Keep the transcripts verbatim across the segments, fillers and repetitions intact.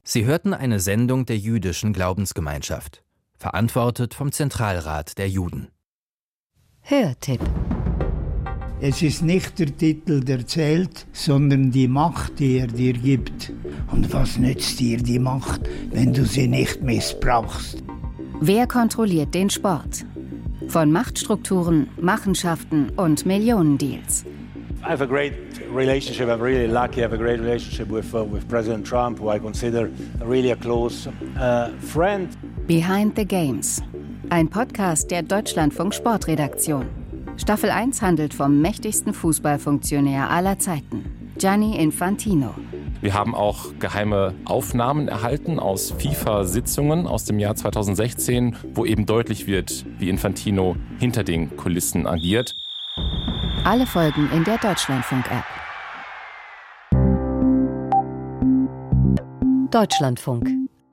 Sie hörten eine Sendung der Jüdischen Glaubensgemeinschaft, verantwortet vom Zentralrat der Juden. Hörtipp. Es ist nicht der Titel, der zählt, sondern die Macht, die er dir gibt. Und was nützt dir die Macht, wenn du sie nicht missbrauchst? Wer kontrolliert den Sport? Von Machtstrukturen, Machenschaften und Millionendeals. I have a great relationship. I'm really lucky. I have a great relationship with uh, with President Trump, who I consider really a close uh, friend. Behind the Games. Ein Podcast der Deutschlandfunk Sportredaktion. Staffel eins handelt vom mächtigsten Fußballfunktionär aller Zeiten, Gianni Infantino. Wir haben auch geheime Aufnahmen erhalten aus FIFA-Sitzungen aus dem Jahr zweitausendsechzehn, wo eben deutlich wird, wie Infantino hinter den Kulissen agiert. Alle Folgen in der Deutschlandfunk-App. Deutschlandfunk.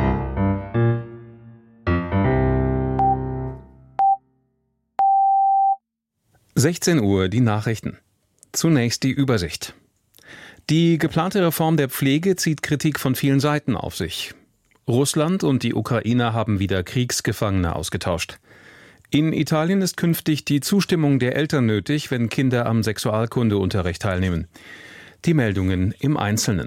sechzehn Uhr, die Nachrichten. Zunächst die Übersicht. Die geplante Reform der Pflege zieht Kritik von vielen Seiten auf sich. Russland und die Ukraine haben wieder Kriegsgefangene ausgetauscht. In Italien ist künftig die Zustimmung der Eltern nötig, wenn Kinder am Sexualkundeunterricht teilnehmen. Die Meldungen im Einzelnen.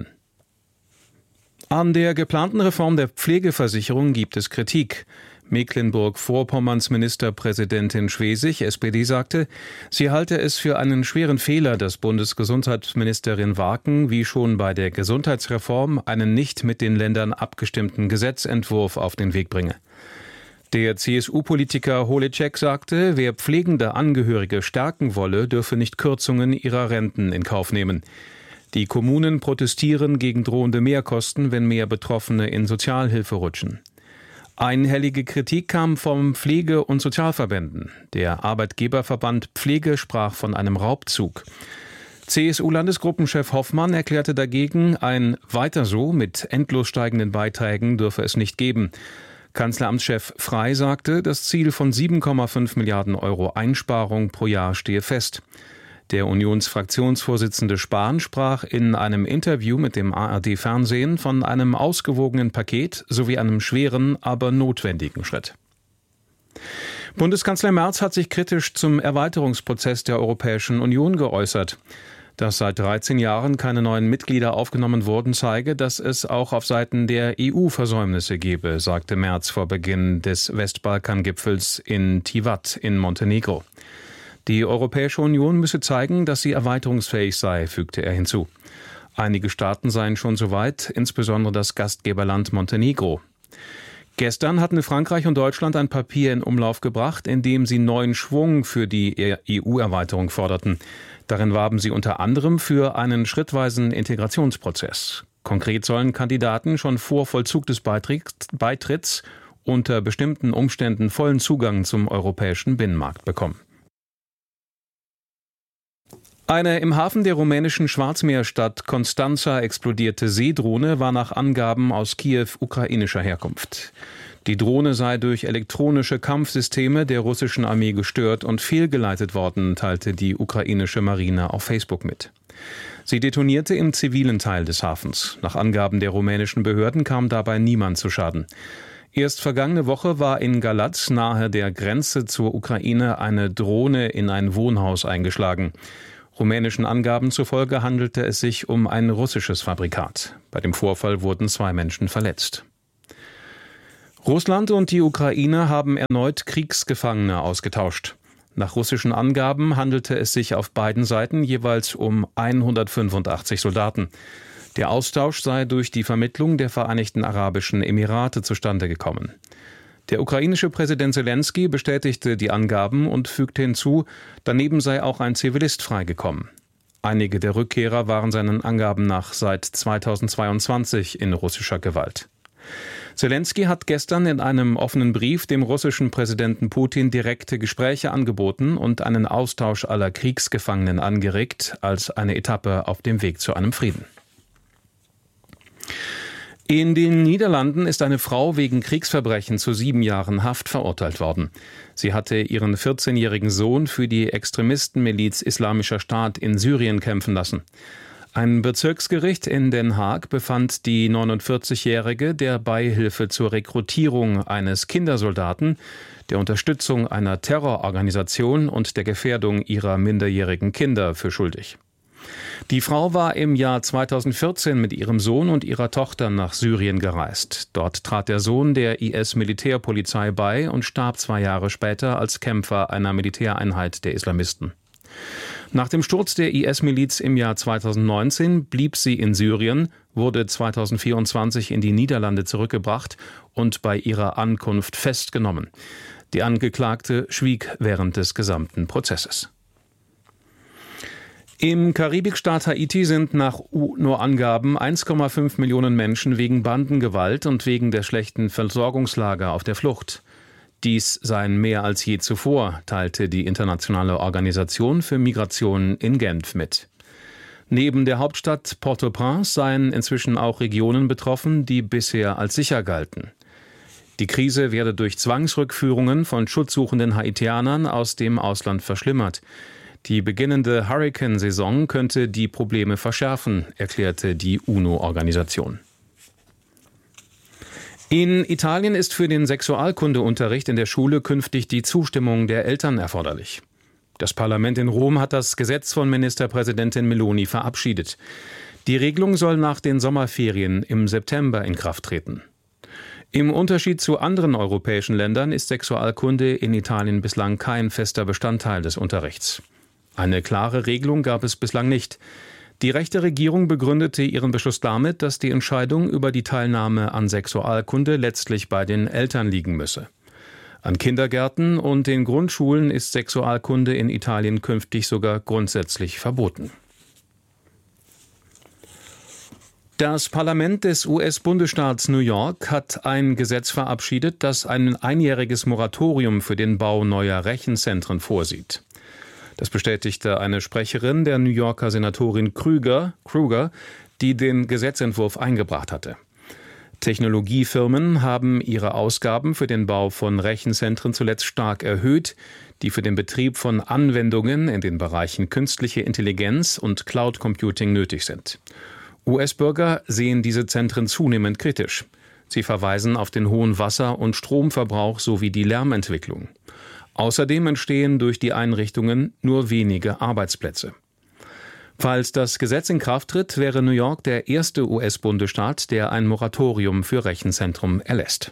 An der geplanten Reform der Pflegeversicherung gibt es Kritik. Mecklenburg-Vorpommerns Ministerpräsidentin Schwesig, S P D, sagte, sie halte es für einen schweren Fehler, dass Bundesgesundheitsministerin Warken wie schon bei der Gesundheitsreform einen nicht mit den Ländern abgestimmten Gesetzentwurf auf den Weg bringe. Der C S U-Politiker Holecek sagte, wer pflegende Angehörige stärken wolle, dürfe nicht Kürzungen ihrer Renten in Kauf nehmen. Die Kommunen protestieren gegen drohende Mehrkosten, wenn mehr Betroffene in Sozialhilfe rutschen. Einhellige Kritik kam vom Pflege- und Sozialverbänden. Der Arbeitgeberverband Pflege sprach von einem Raubzug. C S U-Landesgruppenchef Hoffmann erklärte dagegen, ein Weiter so mit endlos steigenden Beiträgen dürfe es nicht geben. Kanzleramtschef Frey sagte, das Ziel von sieben Komma fünf Milliarden Euro Einsparung pro Jahr stehe fest. Der Unionsfraktionsvorsitzende Spahn sprach in einem Interview mit dem A R D-Fernsehen von einem ausgewogenen Paket sowie einem schweren, aber notwendigen Schritt. Bundeskanzler Merz hat sich kritisch zum Erweiterungsprozess der Europäischen Union geäußert. Dass seit dreizehn Jahren keine neuen Mitglieder aufgenommen wurden, zeige, dass es auch auf Seiten der E U Versäumnisse gebe, sagte Merz vor Beginn des Westbalkan-Gipfels in Tivat in Montenegro. Die Europäische Union müsse zeigen, dass sie erweiterungsfähig sei, fügte er hinzu. Einige Staaten seien schon so weit, insbesondere das Gastgeberland Montenegro. Gestern hatten Frankreich und Deutschland ein Papier in Umlauf gebracht, in dem sie neuen Schwung für die E U-Erweiterung forderten. Darin warben sie unter anderem für einen schrittweisen Integrationsprozess. Konkret sollen Kandidaten schon vor Vollzug des Beitritts unter bestimmten Umständen vollen Zugang zum europäischen Binnenmarkt bekommen. Eine im Hafen der rumänischen Schwarzmeerstadt Constanța explodierte Seedrohne war nach Angaben aus Kiew ukrainischer Herkunft. Die Drohne sei durch elektronische Kampfsysteme der russischen Armee gestört und fehlgeleitet worden, teilte die ukrainische Marine auf Facebook mit. Sie detonierte im zivilen Teil des Hafens. Nach Angaben der rumänischen Behörden kam dabei niemand zu Schaden. Erst vergangene Woche war in Galați nahe der Grenze zur Ukraine eine Drohne in ein Wohnhaus eingeschlagen. Rumänischen Angaben zufolge handelte es sich um ein russisches Fabrikat. Bei dem Vorfall wurden zwei Menschen verletzt. Russland und die Ukraine haben erneut Kriegsgefangene ausgetauscht. Nach russischen Angaben handelte es sich auf beiden Seiten jeweils um hundertfünfundachtzig Soldaten. Der Austausch sei durch die Vermittlung der Vereinigten Arabischen Emirate zustande gekommen. Der ukrainische Präsident Selenskyj bestätigte die Angaben und fügte hinzu, daneben sei auch ein Zivilist freigekommen. Einige der Rückkehrer waren seinen Angaben nach seit zweitausendzweiundzwanzig in russischer Gewalt. Selenskyj hat gestern in einem offenen Brief dem russischen Präsidenten Putin direkte Gespräche angeboten und einen Austausch aller Kriegsgefangenen angeregt, als eine Etappe auf dem Weg zu einem Frieden. In den Niederlanden ist eine Frau wegen Kriegsverbrechen zu sieben Jahren Haft verurteilt worden. Sie hatte ihren vierzehnjährigen Sohn für die Extremistenmiliz Islamischer Staat in Syrien kämpfen lassen. Ein Bezirksgericht in Den Haag befand die neunundvierzigjährige der Beihilfe zur Rekrutierung eines Kindersoldaten, der Unterstützung einer Terrororganisation und der Gefährdung ihrer minderjährigen Kinder für schuldig. Die Frau war im Jahr zweitausendvierzehn mit ihrem Sohn und ihrer Tochter nach Syrien gereist. Dort trat der Sohn der I S-Militärpolizei bei und starb zwei Jahre später als Kämpfer einer Militäreinheit der Islamisten. Nach dem Sturz der I S-Miliz im Jahr zweitausendneunzehn blieb sie in Syrien, wurde zweitausendvierundzwanzig in die Niederlande zurückgebracht und bei ihrer Ankunft festgenommen. Die Angeklagte schwieg während des gesamten Prozesses. Im Karibikstaat Haiti sind nach U N O-Angaben eins Komma fünf Millionen Menschen wegen Bandengewalt und wegen der schlechten Versorgungslage auf der Flucht. Dies seien mehr als je zuvor, teilte die Internationale Organisation für Migration in Genf mit. Neben der Hauptstadt Port-au-Prince seien inzwischen auch Regionen betroffen, die bisher als sicher galten. Die Krise werde durch Zwangsrückführungen von schutzsuchenden Haitianern aus dem Ausland verschlimmert. Die beginnende Hurrikansaison könnte die Probleme verschärfen, erklärte die U N O-Organisation. In Italien ist für den Sexualkundeunterricht in der Schule künftig die Zustimmung der Eltern erforderlich. Das Parlament in Rom hat das Gesetz von Ministerpräsidentin Meloni verabschiedet. Die Regelung soll nach den Sommerferien im September in Kraft treten. Im Unterschied zu anderen europäischen Ländern ist Sexualkunde in Italien bislang kein fester Bestandteil des Unterrichts. Eine klare Regelung gab es bislang nicht. Die rechte Regierung begründete ihren Beschluss damit, dass die Entscheidung über die Teilnahme an Sexualkunde letztlich bei den Eltern liegen müsse. An Kindergärten und den Grundschulen ist Sexualkunde in Italien künftig sogar grundsätzlich verboten. Das Parlament des U S-Bundesstaats New York hat ein Gesetz verabschiedet, das ein einjähriges Moratorium für den Bau neuer Rechenzentren vorsieht. Das bestätigte eine Sprecherin der New Yorker Senatorin Krüger, Kruger, die den Gesetzentwurf eingebracht hatte. Technologiefirmen haben ihre Ausgaben für den Bau von Rechenzentren zuletzt stark erhöht, die für den Betrieb von Anwendungen in den Bereichen künstliche Intelligenz und Cloud Computing nötig sind. U S-Bürger sehen diese Zentren zunehmend kritisch. Sie verweisen auf den hohen Wasser- und Stromverbrauch sowie die Lärmentwicklung. Außerdem entstehen durch die Einrichtungen nur wenige Arbeitsplätze. Falls das Gesetz in Kraft tritt, wäre New York der erste U S-Bundesstaat, der ein Moratorium für Rechenzentren erlässt.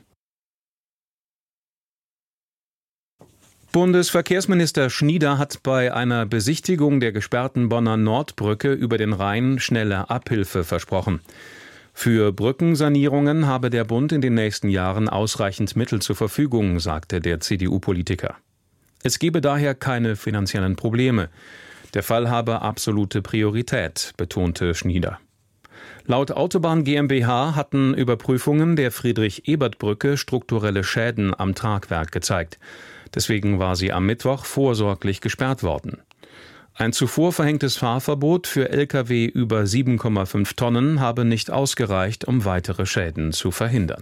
Bundesverkehrsminister Schnieder hat bei einer Besichtigung der gesperrten Bonner Nordbrücke über den Rhein schnelle Abhilfe versprochen. Für Brückensanierungen habe der Bund in den nächsten Jahren ausreichend Mittel zur Verfügung, sagte der C D U-Politiker. Es gebe daher keine finanziellen Probleme. Der Fall habe absolute Priorität, betonte Schnieder. Laut Autobahn GmbH hatten Überprüfungen der Friedrich-Ebert-Brücke strukturelle Schäden am Tragwerk gezeigt. Deswegen war sie am Mittwoch vorsorglich gesperrt worden. Ein zuvor verhängtes Fahrverbot für L K W über sieben Komma fünf Tonnen habe nicht ausgereicht, um weitere Schäden zu verhindern.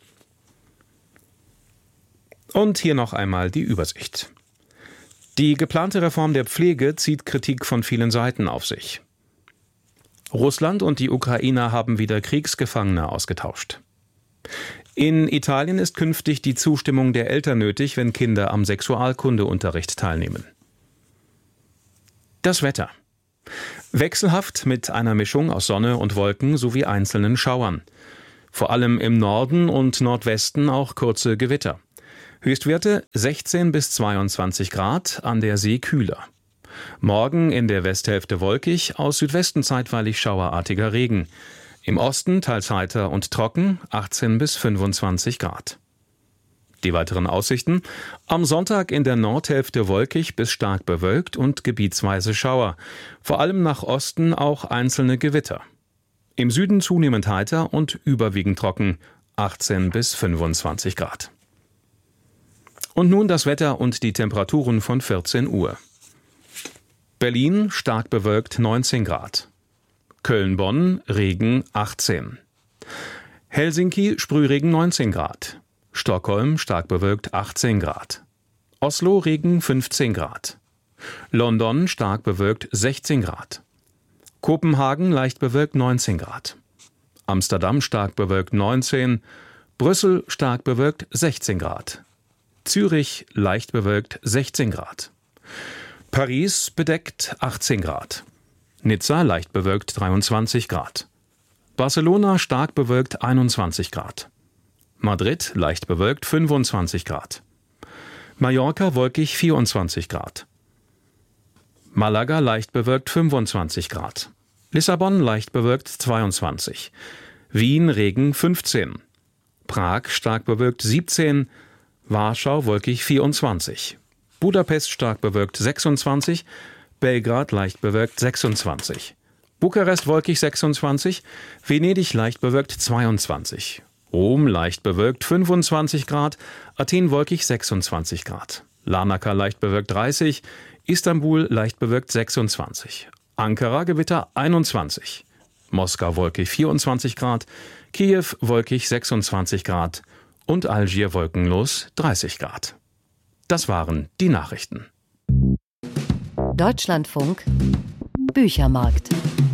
Und hier noch einmal die Übersicht. Die geplante Reform der Pflege zieht Kritik von vielen Seiten auf sich. Russland und die Ukraine haben wieder Kriegsgefangene ausgetauscht. In Italien ist künftig die Zustimmung der Eltern nötig, wenn Kinder am Sexualkundeunterricht teilnehmen. Das Wetter. Wechselhaft mit einer Mischung aus Sonne und Wolken sowie einzelnen Schauern. Vor allem im Norden und Nordwesten auch kurze Gewitter. Höchstwerte sechzehn bis zweiundzwanzig Grad, an der See kühler. Morgen in der Westhälfte wolkig, aus Südwesten zeitweilig schauerartiger Regen. Im Osten teils heiter und trocken, achtzehn bis fünfundzwanzig Grad. Die weiteren Aussichten: Am Sonntag in der Nordhälfte wolkig bis stark bewölkt und gebietsweise Schauer. Vor allem nach Osten auch einzelne Gewitter. Im Süden zunehmend heiter und überwiegend trocken, achtzehn bis fünfundzwanzig Grad. Und nun das Wetter und die Temperaturen von vierzehn Uhr. Berlin stark bewölkt neunzehn Grad. Köln-Bonn Regen achtzehn. Helsinki Sprühregen neunzehn Grad. Stockholm stark bewölkt achtzehn Grad. Oslo Regen fünfzehn Grad. London stark bewölkt sechzehn Grad. Kopenhagen leicht bewölkt neunzehn Grad. Amsterdam stark bewölkt neunzehn, Brüssel stark bewölkt sechzehn Grad. Zürich leicht bewölkt sechzehn Grad. Paris bedeckt achtzehn Grad. Nizza leicht bewölkt dreiundzwanzig Grad. Barcelona stark bewölkt einundzwanzig Grad. Madrid leicht bewölkt fünfundzwanzig Grad. Mallorca wolkig vierundzwanzig Grad. Malaga leicht bewölkt fünfundzwanzig Grad. Lissabon leicht bewölkt zweiundzwanzig. Wien Regen fünfzehn. Prag stark bewölkt siebzehn. Warschau wolkig vierundzwanzig. Budapest stark bewölkt sechsundzwanzig. Belgrad leicht bewölkt sechsundzwanzig. Bukarest wolkig sechsundzwanzig. Venedig leicht bewölkt zweiundzwanzig. Rom leicht bewölkt fünfundzwanzig Grad. Athen wolkig sechsundzwanzig Grad. Larnaca leicht bewölkt dreißig. Istanbul leicht bewölkt sechsundzwanzig. Ankara Gewitter einundzwanzig. Moskau wolkig vierundzwanzig Grad. Kiew wolkig sechsundzwanzig Grad. Und Algier wolkenlos dreißig Grad. Das waren die Nachrichten. Deutschlandfunk Büchermarkt.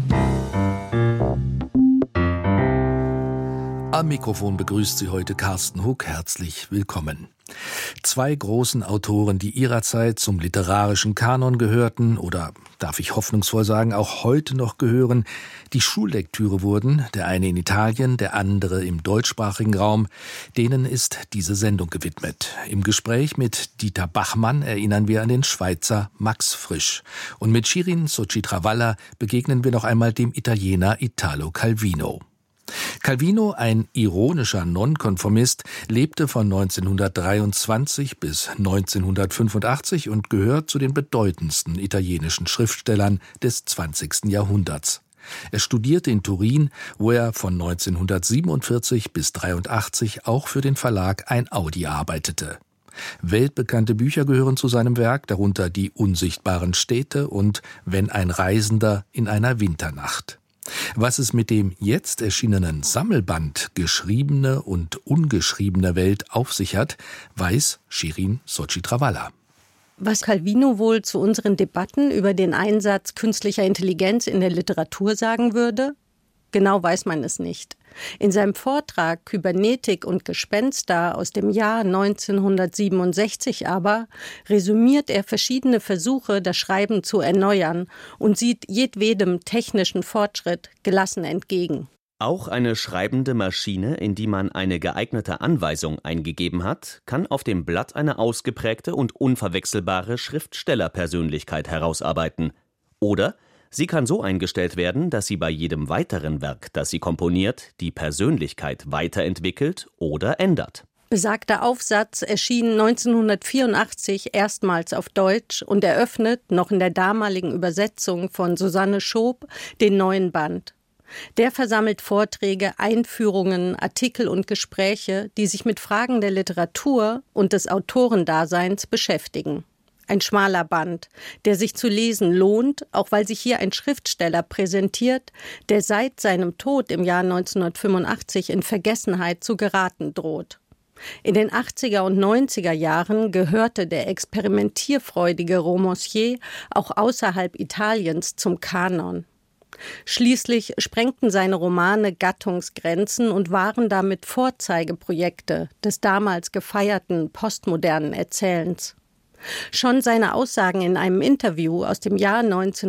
Am Mikrofon begrüßt Sie heute Carsten Huck. Herzlich willkommen. Zwei großen Autoren, die ihrer Zeit zum literarischen Kanon gehörten oder, darf ich hoffnungsvoll sagen, auch heute noch gehören, die Schullektüre wurden, der eine in Italien, der andere im deutschsprachigen Raum, denen ist diese Sendung gewidmet. Im Gespräch mit Dieter Bachmann erinnern wir an den Schweizer Max Frisch. Und mit Shirin Soci-Travalla begegnen wir noch einmal dem Italiener Italo Calvino. Calvino, ein ironischer Nonkonformist, lebte von neunzehnhundertdreiundzwanzig bis neunzehnhundertfünfundachtzig und gehört zu den bedeutendsten italienischen Schriftstellern des zwanzigsten Jahrhunderts. Er studierte in Turin, wo er von neunzehnhundertsiebenundvierzig bis dreiundachtzig auch für den Verlag Einaudi arbeitete. Weltbekannte Bücher gehören zu seinem Werk, darunter Die unsichtbaren Städte und Wenn ein Reisender in einer Winternacht. Was es mit dem jetzt erschienenen Sammelband Geschriebene und ungeschriebene Welt auf sich hat, weiß Shirin Soci-Travalla. Was Calvino wohl zu unseren Debatten über den Einsatz künstlicher Intelligenz in der Literatur sagen würde? Genau weiß man es nicht. In seinem Vortrag Kybernetik und Gespenster aus dem Jahr neunzehnhundertsiebenundsechzig aber resümiert er verschiedene Versuche, das Schreiben zu erneuern und sieht jedwedem technischen Fortschritt gelassen entgegen. Auch eine schreibende Maschine, in die man eine geeignete Anweisung eingegeben hat, kann auf dem Blatt eine ausgeprägte und unverwechselbare Schriftstellerpersönlichkeit herausarbeiten. Oder sie kann so eingestellt werden, dass sie bei jedem weiteren Werk, das sie komponiert, die Persönlichkeit weiterentwickelt oder ändert. Besagter Aufsatz erschien neunzehnhundertvierundachtzig erstmals auf Deutsch und eröffnet, noch in der damaligen Übersetzung von Susanne Schoop, den neuen Band. Der versammelt Vorträge, Einführungen, Artikel und Gespräche, die sich mit Fragen der Literatur und des Autorendaseins beschäftigen. Ein schmaler Band, der sich zu lesen lohnt, auch weil sich hier ein Schriftsteller präsentiert, der seit seinem Tod im Jahr neunzehnhundertfünfundachtzig in Vergessenheit zu geraten droht. In den achtziger und neunziger Jahren gehörte der experimentierfreudige Romancier auch außerhalb Italiens zum Kanon. Schließlich sprengten seine Romane Gattungsgrenzen und waren damit Vorzeigeprojekte des damals gefeierten postmodernen Erzählens. Schon seine Aussagen in einem Interview aus dem Jahr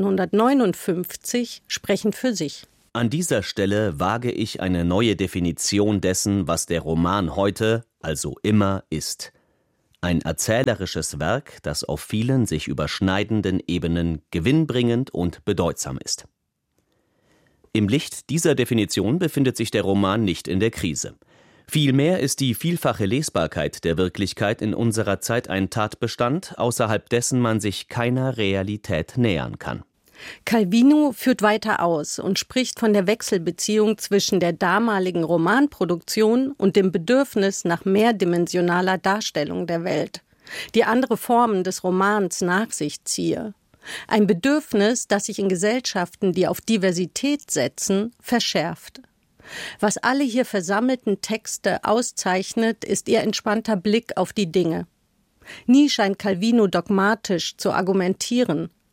neunzehnhundertneunundfünfzig sprechen für sich. An dieser Stelle wage ich eine neue Definition dessen, was der Roman heute, also immer, ist. Ein erzählerisches Werk, das auf vielen sich überschneidenden Ebenen gewinnbringend und bedeutsam ist. Im Licht dieser Definition befindet sich der Roman nicht in der Krise. Vielmehr ist die vielfache Lesbarkeit der Wirklichkeit in unserer Zeit ein Tatbestand, außerhalb dessen man sich keiner Realität nähern kann. Calvino führt weiter aus und spricht von der Wechselbeziehung zwischen der damaligen Romanproduktion und dem Bedürfnis nach mehrdimensionaler Darstellung der Welt, die andere Formen des Romans nach sich ziehe. Ein Bedürfnis, das sich in Gesellschaften, die auf Diversität setzen, verschärft. Was alle hier versammelten Texte auszeichnet, ist ihr entspannter Blick auf die Dinge. Nie scheint Calvino dogmatisch zu argumentieren,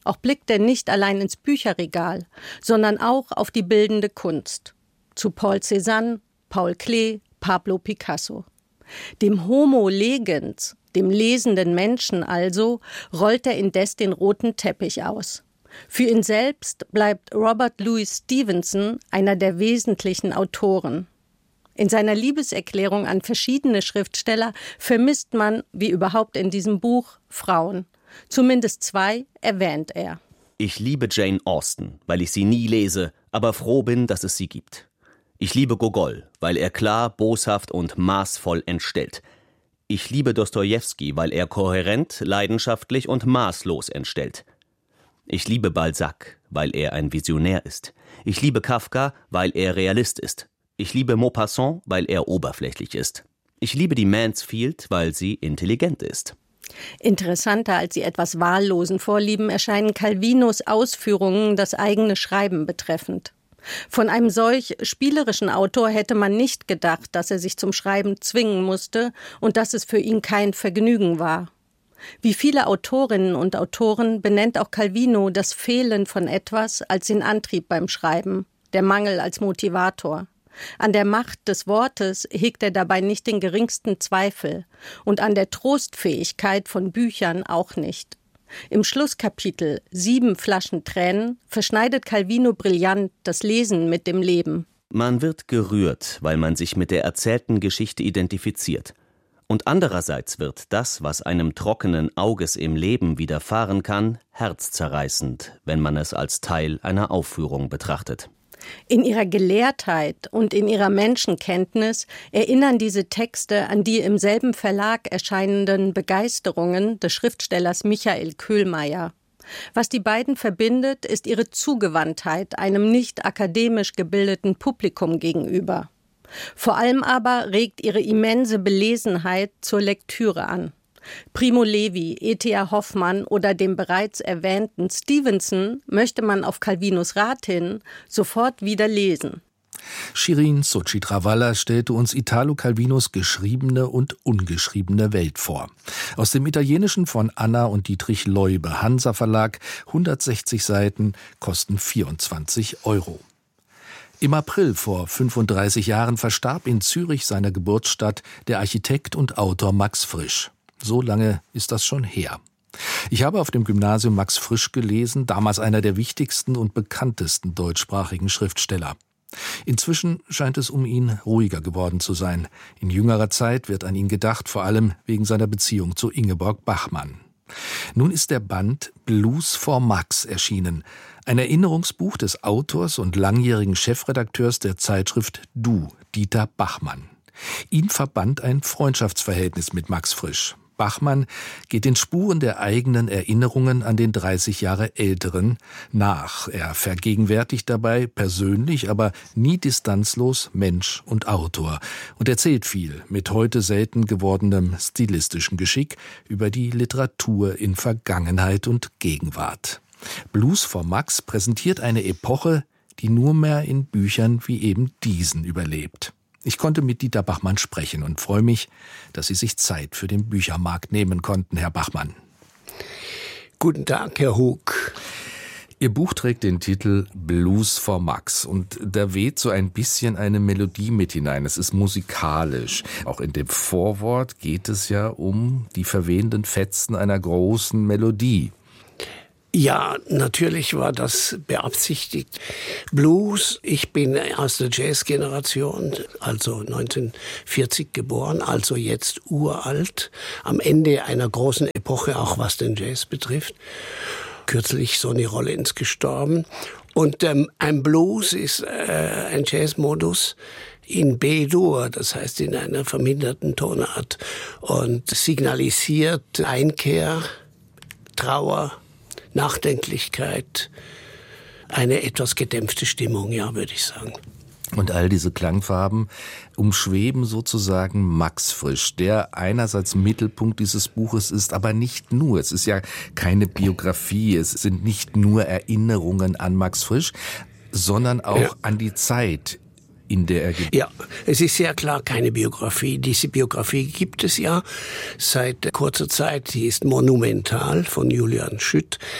Auch blickt er nicht allein ins Bücherregal, sondern auch auf die bildende Kunst. Zu Paul Cézanne, Paul Klee, Pablo Picasso. Dem Homo legens, dem lesenden Menschen also, rollt er indes den roten Teppich aus. Für ihn selbst bleibt Robert Louis Stevenson einer der wesentlichen Autoren. In seiner Liebeserklärung an verschiedene Schriftsteller vermisst man, wie überhaupt in diesem Buch, Frauen. Zumindest zwei erwähnt er. Ich liebe Jane Austen, weil ich sie nie lese, aber froh bin, dass es sie gibt. Ich liebe Gogol, weil er klar, boshaft und maßvoll entstellt. Ich liebe Dostojewski, weil er kohärent, leidenschaftlich und maßlos entstellt. Ich liebe Balzac, weil er ein Visionär ist. Ich liebe Kafka, weil er Realist ist. Ich liebe Maupassant, weil er oberflächlich ist. Ich liebe die Mansfield, weil sie intelligent ist. Interessanter als die etwas wahllosen Vorlieben erscheinen Calvinos Ausführungen das eigene Schreiben betreffend. Von einem solch spielerischen Autor hätte man nicht gedacht, dass er sich zum Schreiben zwingen musste und dass es für ihn kein Vergnügen war. Wie viele Autorinnen und Autoren benennt auch Calvino das Fehlen von etwas als den Antrieb beim Schreiben, der Mangel als Motivator. An der Macht des Wortes hegt er dabei nicht den geringsten Zweifel und an der Trostfähigkeit von Büchern auch nicht. Im Schlusskapitel »Sieben Flaschen Tränen« verschneidet Calvino brillant das Lesen mit dem Leben. Man wird gerührt, weil man sich mit der erzählten Geschichte identifiziert. Und andererseits wird das, was einem trockenen Auges im Leben widerfahren kann, herzzerreißend, wenn man es als Teil einer Aufführung betrachtet. In ihrer Gelehrtheit und in ihrer Menschenkenntnis erinnern diese Texte an die im selben Verlag erscheinenden Begeisterungen des Schriftstellers Michael Köhlmeier. Was die beiden verbindet, ist ihre Zugewandtheit einem nicht akademisch gebildeten Publikum gegenüber. Vor allem aber regt ihre immense Belesenheit zur Lektüre an. Primo Levi, E T A Hoffmann oder dem bereits erwähnten Stevenson möchte man auf Calvinos Rat hin sofort wieder lesen. Shirin Sochitrawala stellte uns Italo Calvinos geschriebene und ungeschriebene Welt vor. Aus dem Italienischen von Anna und Dietrich Leube, Hansa Verlag, hundertsechzig Seiten, kosten vierundzwanzig Euro. Im April vor fünfunddreißig Jahren verstarb in Zürich, seiner Geburtsstadt, der Architekt und Autor Max Frisch. So lange ist das schon her. Ich habe auf dem Gymnasium Max Frisch gelesen, damals einer der wichtigsten und bekanntesten deutschsprachigen Schriftsteller. Inzwischen scheint es um ihn ruhiger geworden zu sein. In jüngerer Zeit wird an ihn gedacht, vor allem wegen seiner Beziehung zu Ingeborg Bachmann. Nun ist der Band Blues for Max erschienen, ein Erinnerungsbuch des Autors und langjährigen Chefredakteurs der Zeitschrift Du, Dieter Bachmann. Ihn verband ein Freundschaftsverhältnis mit Max Frisch. Bachmann geht den Spuren der eigenen Erinnerungen an den dreißig Jahre Älteren nach. Er vergegenwärtigt dabei persönlich, aber nie distanzlos Mensch und Autor und erzählt viel mit heute selten gewordenem stilistischen Geschick über die Literatur in Vergangenheit und Gegenwart. Blues for Max präsentiert eine Epoche, die nur mehr in Büchern wie eben diesen überlebt. Ich konnte mit Dieter Bachmann sprechen und freue mich, dass Sie sich Zeit für den Büchermarkt nehmen konnten, Herr Bachmann. Guten Tag, Herr Hug. Ihr Buch trägt den Titel Blues for Max und da weht so ein bisschen eine Melodie mit hinein. Es ist musikalisch. Auch in dem Vorwort geht es ja um die verwehenden Fetzen einer großen Melodie. Ja, natürlich war das beabsichtigt. Blues, ich bin aus der Jazz-Generation, also neunzehnhundertvierzig geboren, also jetzt uralt, am Ende einer großen Epoche, auch was den Jazz betrifft. Kürzlich Sonny Rollins gestorben. Und ähm, ein Blues ist äh, ein Jazzmodus in B-Dur, das heißt in einer verminderten Tonart und signalisiert Einkehr, Trauer, Nachdenklichkeit, eine etwas gedämpfte Stimmung, ja, würde ich sagen. Und all diese Klangfarben umschweben sozusagen Max Frisch, der einerseits Mittelpunkt dieses Buches ist, aber nicht nur. Es ist ja keine Biografie, es sind nicht nur Erinnerungen an Max Frisch, sondern auch ja. an die Zeit, in der er gibt. Ja, es ist sehr klar keine Biografie. Diese Biografie gibt es ja seit kurzer Zeit. Die ist monumental von Julian Schütt.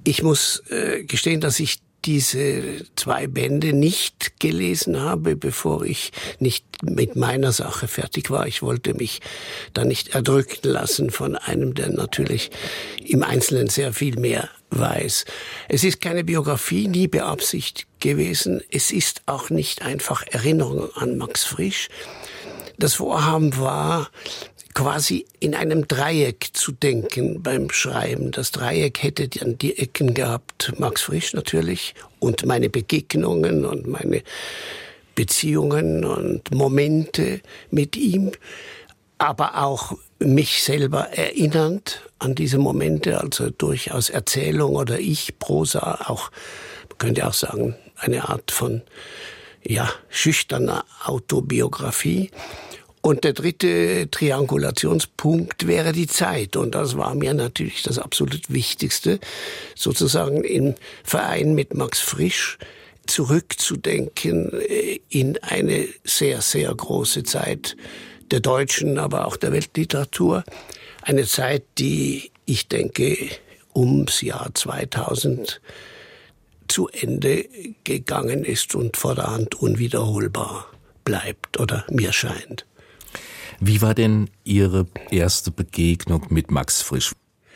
Ich muss äh, gestehen, dass ich diese zwei Bände nicht gelesen habe, bevor ich nicht mit meiner Sache fertig war. Ich wollte mich da nicht erdrücken lassen von einem, der natürlich im Einzelnen sehr viel mehr weiß. Es ist keine Biografie, nie beabsichtigt gewesen. Es ist auch nicht einfach Erinnerung an Max Frisch. Das Vorhaben war, quasi in einem Dreieck zu denken beim Schreiben. Das Dreieck hätte dann die Ecken gehabt, Max Frisch natürlich, und meine Begegnungen und meine Beziehungen und Momente mit ihm, aber auch mich selber erinnernd an diese Momente, also durchaus Erzählung oder Ich-Prosa, auch, man könnte auch sagen, eine Art von, ja, schüchterner Autobiografie. Und der dritte Triangulationspunkt wäre die Zeit. Und das war mir natürlich das absolut Wichtigste, sozusagen im Verein mit Max Frisch zurückzudenken in eine sehr, sehr große Zeit der deutschen, aber auch der Weltliteratur. Eine Zeit, die, ich denke, ums Jahr zweitausend zu Ende gegangen ist und vorderhand unwiederholbar bleibt oder mir scheint. Wie war denn Ihre erste Begegnung mit Max Frisch?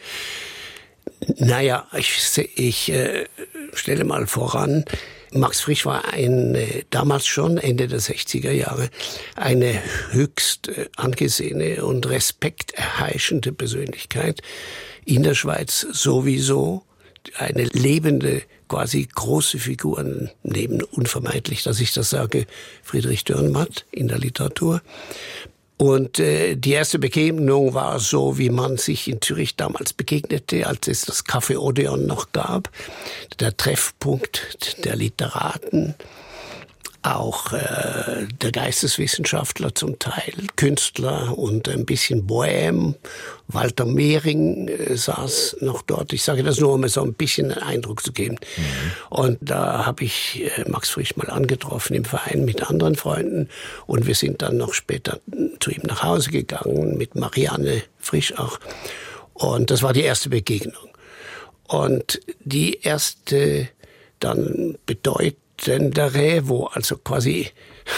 Naja, ich, ich äh, stelle mal voran, Max Frisch war eine, damals schon, Ende der sechziger Jahre, eine höchst äh, angesehene und respekterheischende Persönlichkeit. In der Schweiz sowieso eine lebende, quasi große Figur, neben unvermeidlich, dass ich das sage, Friedrich Dürrenmatt in der Literatur. Und äh, die erste Begegnung war so, wie man sich in Zürich damals begegnete, als es das Café Odeon noch gab. Der Treffpunkt der Literaten, auch äh, der Geisteswissenschaftler zum Teil, Künstler und ein bisschen Bohème. Walter Mehring äh, saß noch dort. Ich sage das nur, um mir so ein bisschen einen Eindruck zu geben. Mhm. Und da habe ich äh, Max Frisch mal angetroffen im Verein mit anderen Freunden. Und wir sind dann noch später zu ihm nach Hause gegangen, mit Marianne Frisch auch. Und das war die erste Begegnung. Und die erste dann bedeutet, wo also quasi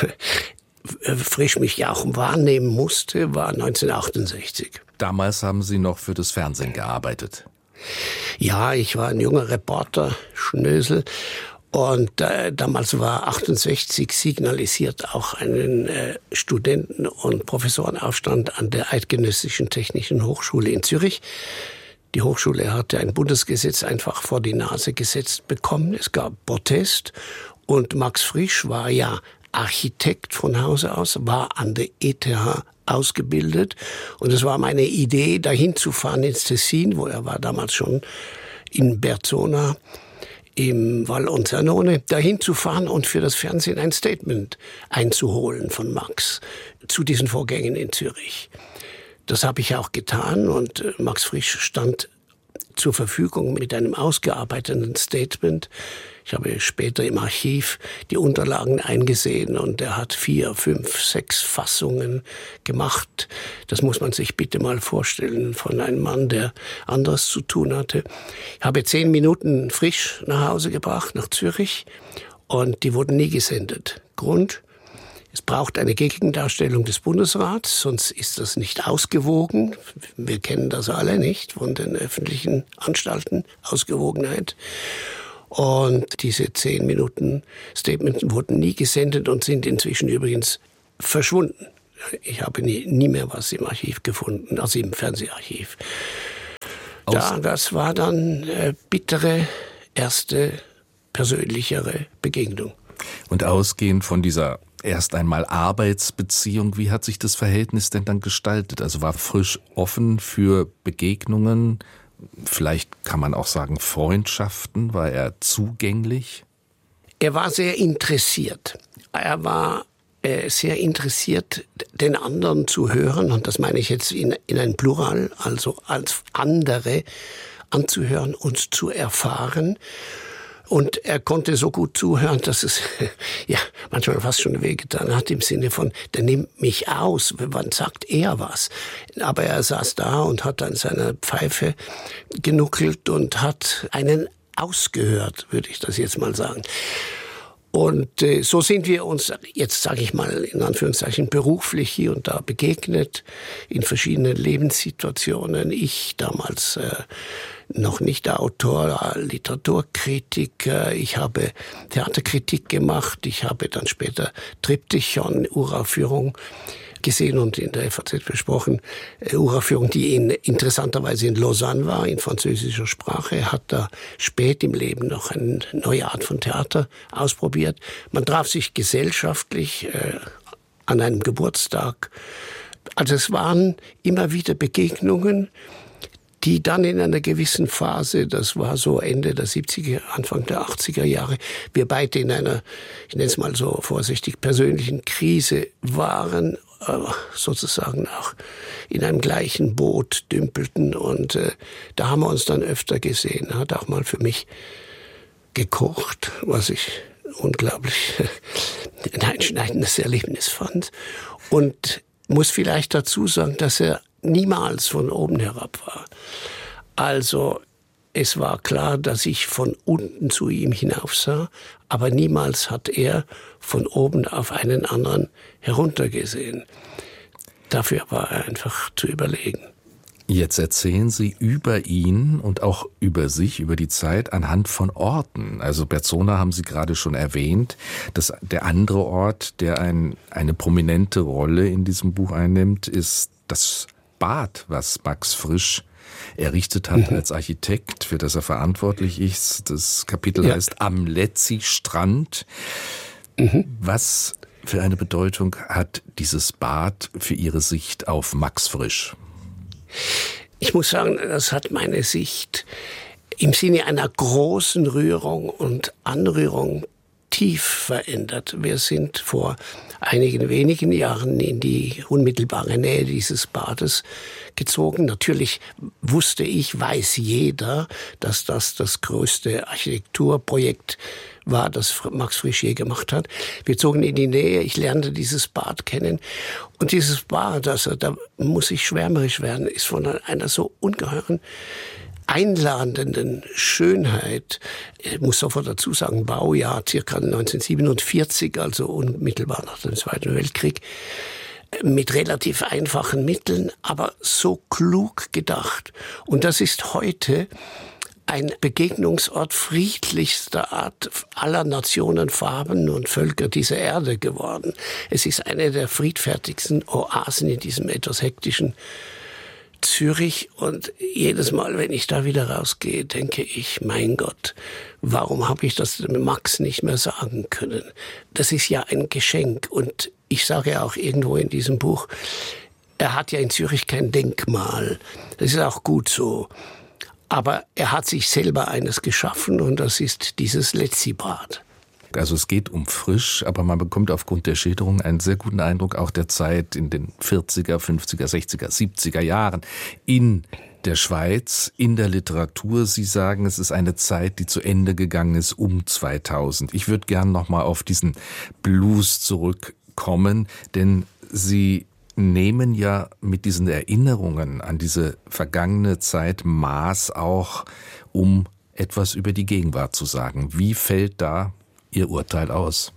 Frisch mich ja auch wahrnehmen musste, war neunzehnhundertachtundsechzig. Damals haben Sie noch für das Fernsehen gearbeitet. Ja, ich war ein junger Reporter, Schnösel. Und äh, damals war achtundsechzig signalisiert auch einen äh, Studenten- und Professorenaufstand an der Eidgenössischen Technischen Hochschule in Zürich. Die Hochschule hatte ein Bundesgesetz einfach vor die Nase gesetzt bekommen. Es gab Protest und Max Frisch war ja Architekt von Hause aus, war an der E T H ausgebildet und es war meine Idee, dahin zu fahren ins Tessin, wo er war damals schon in Berzona, im Val Onzanone, dahin zu fahren und für das Fernsehen ein Statement einzuholen von Max zu diesen Vorgängen in Zürich. Das habe ich auch getan und Max Frisch stand zur Verfügung mit einem ausgearbeiteten Statement. Ich habe später im Archiv die Unterlagen eingesehen und er hat vier, fünf, sechs Fassungen gemacht. Das muss man sich bitte mal vorstellen von einem Mann, der anderes zu tun hatte. Ich habe zehn Minuten Frisch nach Hause gebracht, nach Zürich, und die wurden nie gesendet. Grund? Es braucht eine Gegendarstellung des Bundesrats, sonst ist das nicht ausgewogen. Wir kennen das alle nicht von den öffentlichen Anstalten, Ausgewogenheit. Und diese zehn Minuten Statements wurden nie gesendet und sind inzwischen übrigens verschwunden. Ich habe nie, nie mehr was im Archiv gefunden, also im Fernseharchiv. Da, das war dann äh, bittere, erste, persönlichere Begegnung. Und ausgehend von dieser erst einmal Arbeitsbeziehung, wie hat sich das Verhältnis denn dann gestaltet? Also war Frisch offen für Begegnungen? Vielleicht kann man auch sagen Freundschaften. War er zugänglich? Er war sehr interessiert. Er war äh, sehr interessiert, den anderen zu hören. Und das meine ich jetzt in, in ein Plural, also als andere anzuhören und zu erfahren. Und er konnte so gut zuhören, dass es ja manchmal fast schon wehgetan hat, im Sinne von, der nimmt mich aus, wann sagt er was? Aber er saß da und hat an seiner Pfeife genuckelt und hat einen ausgehört, würde ich das jetzt mal sagen. Und äh, so sind wir uns jetzt, sage ich mal, in Anführungszeichen beruflich hier und da begegnet, in verschiedenen Lebenssituationen. Ich damals äh, noch nicht der Autor, Literaturkritiker. Ich habe Theaterkritik gemacht. Ich habe dann später Triptychon, Uraufführung gesehen und in der F A Z besprochen. Uraufführung, die in, interessanterweise in Lausanne war, in französischer Sprache. Er hat da spät im Leben noch eine neue Art von Theater ausprobiert. Man traf sich gesellschaftlich äh, an einem Geburtstag. Also es waren immer wieder Begegnungen, die dann in einer gewissen Phase, das war so Ende der siebziger, Anfang der achtziger Jahre, wir beide in einer, ich nenne es mal so vorsichtig, persönlichen Krise waren, sozusagen auch in einem gleichen Boot dümpelten. Und äh, da haben wir uns dann öfter gesehen. Er hat auch mal für mich gekocht, was ich unglaublich ein einschneidendes Erlebnis fand. Und muss vielleicht dazu sagen, dass er niemals von oben herab war. Also es war klar, dass ich von unten zu ihm hinaufsah, aber niemals hat er von oben auf einen anderen heruntergesehen. Dafür war er einfach zu überlegen. Jetzt erzählen Sie über ihn und auch über sich, über die Zeit anhand von Orten. Also Berzona haben Sie gerade schon erwähnt. Das, der andere Ort, der ein, eine prominente Rolle in diesem Buch einnimmt, ist das Bad, was Max Frisch errichtet hat mhm. als Architekt, für das er verantwortlich ist. Das Kapitel ja. heißt Am Letzi-Strand. Mhm. Was für eine Bedeutung hat dieses Bad für Ihre Sicht auf Max Frisch? Ich muss sagen, das hat meine Sicht im Sinne einer großen Rührung und Anrührung tief verändert. Wir sind vor einigen wenigen Jahren in die unmittelbare Nähe dieses Bades gezogen. Natürlich wusste ich, weiß jeder, dass das das größte Architekturprojekt war, das Max Frisch je gemacht hat. Wir zogen in die Nähe, ich lernte dieses Bad kennen. Und dieses Bad, also da muss ich schwärmerisch werden, ist von einer so ungeheuren einladenden Schönheit. Ich muss sofort dazu sagen, Baujahr circa neunzehnhundertsiebenundvierzig, also unmittelbar nach dem Zweiten Weltkrieg, mit relativ einfachen Mitteln, aber so klug gedacht. Und das ist heute ein Begegnungsort friedlichster Art aller Nationen, Farben und Völker dieser Erde geworden. Es ist eine der friedfertigsten Oasen in diesem etwas hektischen Zürich. Und jedes Mal, wenn ich da wieder rausgehe, denke ich, mein Gott, warum habe ich das dem Max nicht mehr sagen können? Das ist ja ein Geschenk. Und ich sage ja auch irgendwo in diesem Buch, er hat ja in Zürich kein Denkmal. Das ist auch gut so. Aber er hat sich selber eines geschaffen und das ist dieses Letzi-Bad. Also es geht um Frisch, aber man bekommt aufgrund der Schilderung einen sehr guten Eindruck auch der Zeit in den vierziger, fünfziger, sechziger, siebziger Jahren in der Schweiz, in der Literatur. Sie sagen, es ist eine Zeit, die zu Ende gegangen ist um zweitausend. Ich würde gern noch mal auf diesen Blues zurückkommen, denn Sie nehmen ja mit diesen Erinnerungen an diese vergangene Zeit Maß auch, um etwas über die Gegenwart zu sagen. Wie fällt da Ihr Urteil aus?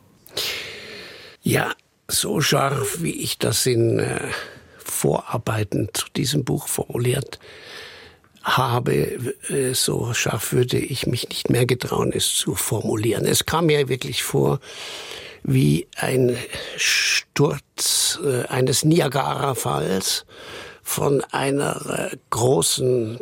Ja, so scharf, wie ich das in äh, Vorarbeiten zu diesem Buch formuliert habe, äh, so scharf würde ich mich nicht mehr getrauen, es zu formulieren. Es kam mir wirklich vor wie ein Sturz äh, eines Niagara-Falls von einer äh, großen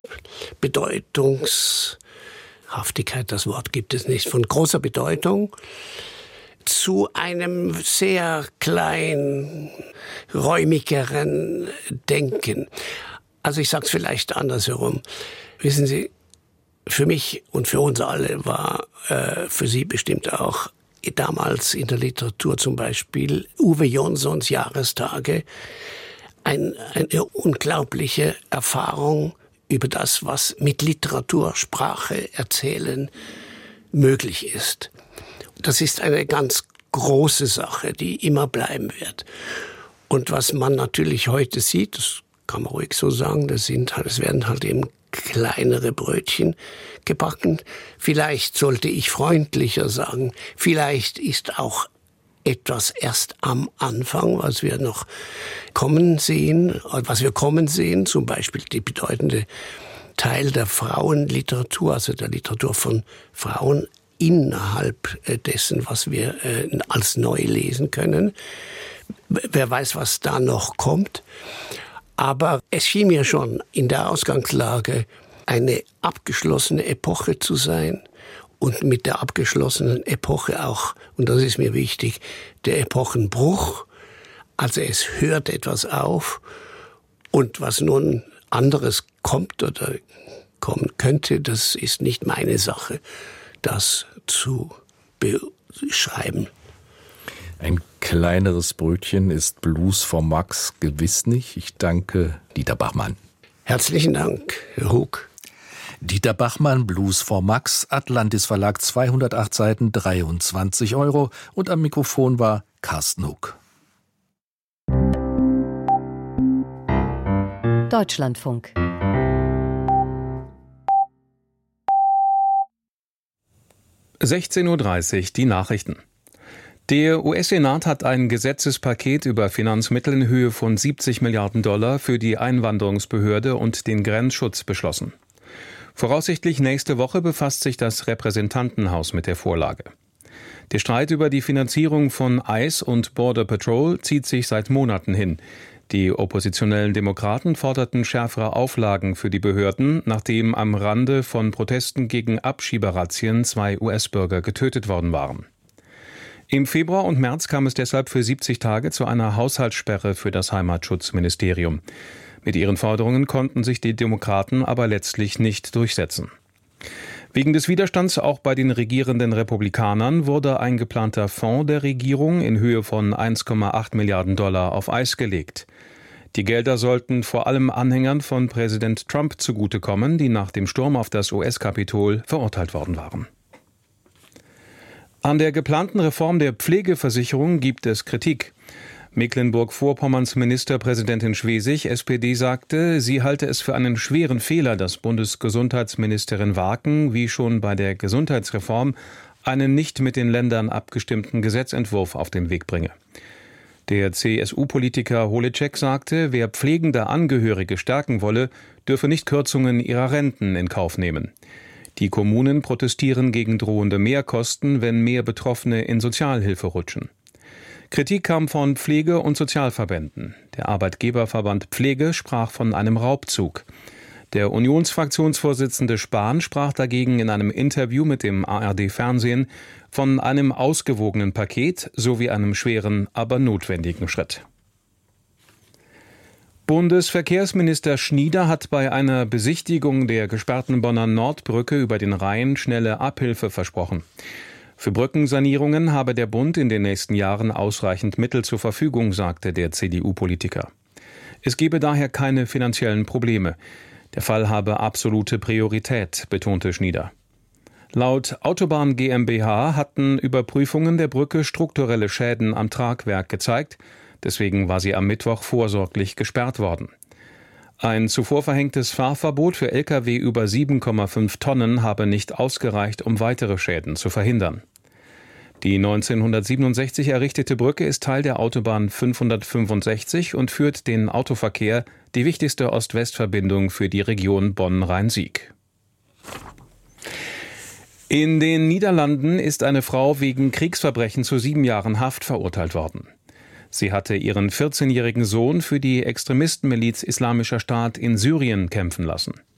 Bedeutungshaftigkeit, das Wort gibt es nicht, von großer Bedeutung zu einem sehr klein, räumigeren Denken. Also ich sage es vielleicht andersherum. Wissen Sie, für mich und für uns alle war, äh, für Sie bestimmt auch, damals in der Literatur zum Beispiel Uwe Jonssons Jahrestage, ein, eine unglaubliche Erfahrung über das, was mit Literatur, Sprache, Erzählen möglich ist. Das ist eine ganz große Sache, die immer bleiben wird. Und was man natürlich heute sieht, das kann man ruhig so sagen. Das sind halt, es werden halt eben kleinere Brötchen gebacken. Vielleicht sollte ich freundlicher sagen, vielleicht ist auch etwas erst am Anfang, was wir noch kommen sehen, was wir kommen sehen, zum Beispiel die bedeutende Teil der Frauenliteratur, also der Literatur von Frauen innerhalb dessen, was wir als neu lesen können. Wer weiß, was da noch kommt. Aber es schien mir schon in der Ausgangslage eine abgeschlossene Epoche zu sein und mit der abgeschlossenen Epoche auch, und das ist mir wichtig, der Epochenbruch. Also es hört etwas auf und was nun anderes kommt oder kommen könnte, das ist nicht meine Sache, das zu beschreiben. Ein kleineres Brötchen ist Blues for Max gewiss nicht. Ich danke Dieter Bachmann. Herzlichen Dank, Herr Hug. Dieter Bachmann, Blues for Max, Atlantis Verlag, zweihundertacht Seiten, dreiundzwanzig Euro. Und am Mikrofon war Carsten Hug. Deutschlandfunk. sechzehn Uhr dreißig, die Nachrichten. Der U S-Senat hat ein Gesetzespaket über Finanzmittel in Höhe von siebzig Milliarden Dollar für die Einwanderungsbehörde und den Grenzschutz beschlossen. Voraussichtlich nächste Woche befasst sich das Repräsentantenhaus mit der Vorlage. Der Streit über die Finanzierung von ICE und Border Patrol zieht sich seit Monaten hin. Die oppositionellen Demokraten forderten schärfere Auflagen für die Behörden, nachdem am Rande von Protesten gegen Abschieberazzien zwei U S-Bürger getötet worden waren. Im Februar und März kam es deshalb für siebzig Tage zu einer Haushaltssperre für das Heimatschutzministerium. Mit ihren Forderungen konnten sich die Demokraten aber letztlich nicht durchsetzen. Wegen des Widerstands auch bei den regierenden Republikanern wurde ein geplanter Fonds der Regierung in Höhe von eins Komma acht Milliarden Dollar auf Eis gelegt. Die Gelder sollten vor allem Anhängern von Präsident Trump zugutekommen, die nach dem Sturm auf das U S-Kapitol verurteilt worden waren. An der geplanten Reform der Pflegeversicherung gibt es Kritik. Mecklenburg-Vorpommerns Ministerpräsidentin Schwesig, S P D, sagte, sie halte es für einen schweren Fehler, dass Bundesgesundheitsministerin Warken, wie schon bei der Gesundheitsreform, einen nicht mit den Ländern abgestimmten Gesetzentwurf auf den Weg bringe. Der C S U-Politiker Holitschek sagte, wer pflegende Angehörige stärken wolle, dürfe nicht Kürzungen ihrer Renten in Kauf nehmen. Die Kommunen protestieren gegen drohende Mehrkosten, wenn mehr Betroffene in Sozialhilfe rutschen. Kritik kam von Pflege- und Sozialverbänden. Der Arbeitgeberverband Pflege sprach von einem Raubzug. Der Unionsfraktionsvorsitzende Spahn sprach dagegen in einem Interview mit dem A R D-Fernsehen von einem ausgewogenen Paket sowie einem schweren, aber notwendigen Schritt. Bundesverkehrsminister Schnieder hat bei einer Besichtigung der gesperrten Bonner Nordbrücke über den Rhein schnelle Abhilfe versprochen. Für Brückensanierungen habe der Bund in den nächsten Jahren ausreichend Mittel zur Verfügung, sagte der C D U-Politiker. Es gebe daher keine finanziellen Probleme. Der Fall habe absolute Priorität, betonte Schnieder. Laut Autobahn GmbH hatten Überprüfungen der Brücke strukturelle Schäden am Tragwerk gezeigt. Deswegen war sie am Mittwoch vorsorglich gesperrt worden. Ein zuvor verhängtes Fahrverbot für L K W über sieben Komma fünf Tonnen habe nicht ausgereicht, um weitere Schäden zu verhindern. Die neunzehnhundertsiebenundsechzig errichtete Brücke ist Teil der Autobahn fünfhundertfünfundsechzig und führt den Autoverkehr, die wichtigste Ost-West-Verbindung für die Region Bonn-Rhein-Sieg. In den Niederlanden ist eine Frau wegen Kriegsverbrechen zu sieben Jahren Haft verurteilt worden. Sie hatte ihren vierzehnjährigen Sohn für die Extremistenmiliz Islamischer Staat in Syrien kämpfen lassen.